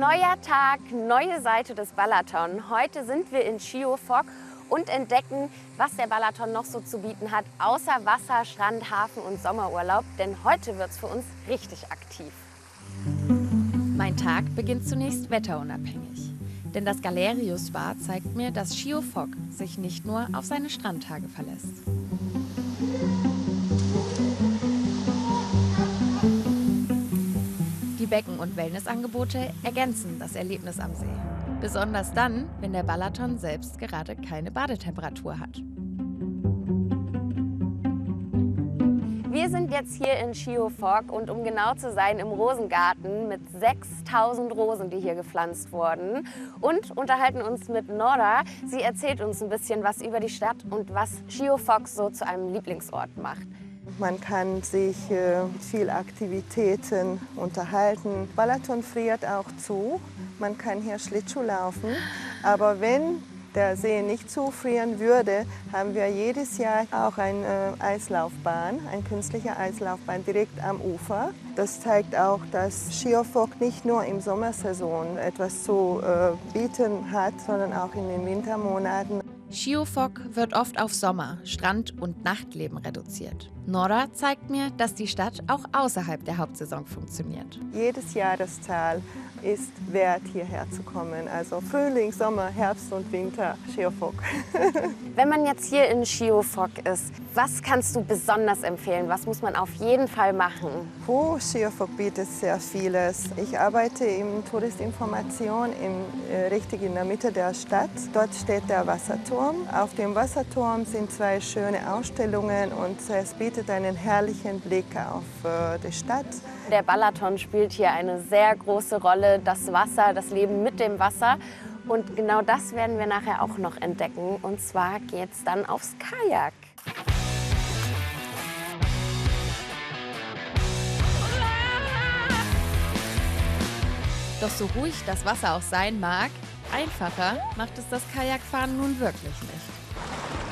Neuer Tag, neue Seite des Balaton. Heute sind wir in Schiofok und entdecken, was der Balaton noch so zu bieten hat, außer Wasser, Strand, Hafen und Sommerurlaub. Denn heute wird es für uns richtig aktiv. Mein Tag beginnt zunächst wetterunabhängig. Denn das Galerius Spa zeigt mir, dass Schiofok sich nicht nur auf seine Strandtage verlässt. Die Becken- und Wellnessangebote ergänzen das Erlebnis am See. Besonders dann, wenn der Balaton selbst gerade keine Badetemperatur hat. Wir sind jetzt hier in Schiofok und um genau zu sein im Rosengarten mit 6000 Rosen, die hier gepflanzt wurden, und unterhalten uns mit Nora. Sie erzählt uns ein bisschen was über die Stadt und was Schiofok so zu einem Lieblingsort macht. Man kann sich mit vielen Aktivitäten unterhalten. Balaton friert auch zu. Man kann hier Schlittschuh laufen. Aber wenn der See nicht zufrieren würde, haben wir jedes Jahr auch eine Eislaufbahn, eine künstliche Eislaufbahn direkt am Ufer. Das zeigt auch, dass Schiofok nicht nur im Sommersaison etwas zu bieten hat, sondern auch in den Wintermonaten. Schiofok wird oft auf Sommer-, Strand- und Nachtleben reduziert. Nora zeigt mir, dass die Stadt auch außerhalb der Hauptsaison funktioniert. Jedes Jahreszahl ist wert, hierher zu kommen. Also Frühling, Sommer, Herbst und Winter, Schiofok. Wenn man jetzt hier in Schiofok ist, was kannst du besonders empfehlen? Was muss man auf jeden Fall machen? Schiofok bietet sehr vieles. Ich arbeite in Touristinformation richtig in der Mitte der Stadt. Dort steht der Wasserturm. Auf dem Wasserturm sind zwei schöne Ausstellungen und es bietet einen herrlichen Blick auf die Stadt. Der Balaton spielt hier eine sehr große Rolle. Das Wasser, das Leben mit dem Wasser. Und genau das werden wir nachher auch noch entdecken. Und zwar geht's dann aufs Kajak. Doch so ruhig das Wasser auch sein mag, einfacher macht es das Kajakfahren nun wirklich nicht.